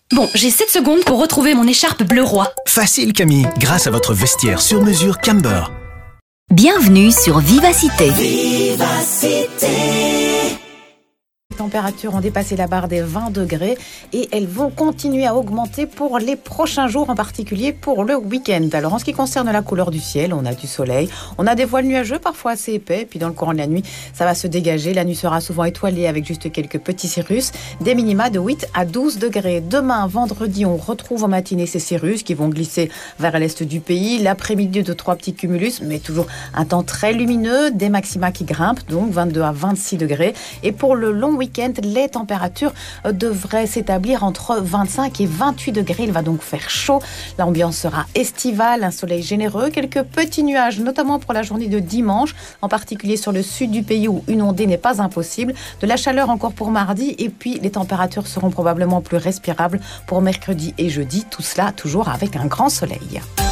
Bon, j'ai 7 secondes pour retrouver mon écharpe bleu roi. Facile Camille, grâce à votre vestiaire sur mesure Camber. Bienvenue sur Vivacité. Les températures ont dépassé la barre des 20 degrés et elles vont continuer à augmenter pour les prochains jours, en particulier pour le week-end. Alors en ce qui concerne la couleur du ciel, on a du soleil, on a des voiles nuageux parfois assez épais, puis dans le courant de la nuit, ça va se dégager. La nuit sera souvent étoilée avec juste quelques petits cirrus, des minima de 8 à 12 degrés. Demain, vendredi, on retrouve en matinée ces cirrus qui vont glisser vers l'est du pays. L'après-midi, 2-3 petits cumulus, mais toujours un temps très lumineux, des maxima qui grimpent, donc 22 à 26 degrés. Et pour le long week-end, les températures devraient s'établir entre 25 et 28 degrés. Il va donc faire chaud. L'ambiance sera estivale, un soleil généreux, quelques petits nuages, notamment pour la journée de dimanche, en particulier sur le sud du pays où une ondée n'est pas impossible. De la chaleur encore pour mardi et puis les températures seront probablement plus respirables pour mercredi et jeudi. Tout cela toujours avec un grand soleil.